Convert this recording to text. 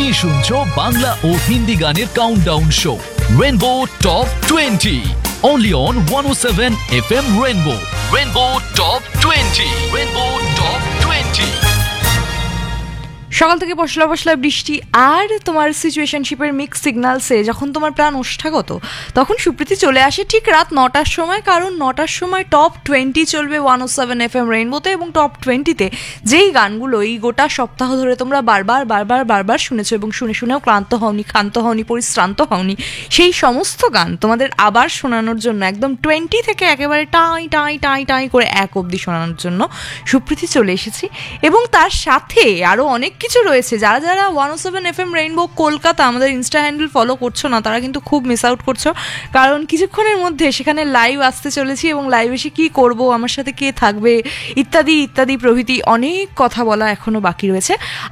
তুমি শুনছো বাংলা ও হিন্দি গানের countdown show rainbow top 20 only on 107 FM Rainbow. Rainbow Top 20. Rainbow Top 20. সকাল থেকে পশলা পশলা বৃষ্টি আর তোমার সিচুয়েশনশিপের মিক্স সিগন্যালসে যখন তোমার প্রাণ ওষ্ঠাগত, তখন সুপ্রীতি চলে আসে ঠিক রাত 9টার সময়। কারণ 9টার সময় টপ 20 চলবে 107 FM রেইনবোতে, এবং টপ 20তে যেই গানগুলো এই গোটা সপ্তাহ ধরে তোমরা বারবার শুনেছো এবং শুনেও ক্লান্ত হওনি, পরিশ্রান্ত হওনি, সেই সমস্ত গান তোমাদের আবার শোনানোর জন্য একদম 20 থেকে একেবারে টাই করে 1 অবধি শোনানোর জন্য সুপ্রীতি চলে এসেছি। এবং তার সাথে আরও অনেক কিছু রয়েছে। যারা 107 FM রেইনবো কলকাতা আমাদের ইনস্টা হ্যান্ডেল ফলো করছো না, তারা কিন্তু খুব মিস আউট করছো। কারণ কিছুক্ষণের মধ্যে সেখানে লাইভ আসতে চলেছি, এবং লাইভ এসে কী করব, আমার সাথে কে থাকবে, ইত্যাদি প্রভৃতি অনেক কথা বলা এখনও বাকি রয়েছে।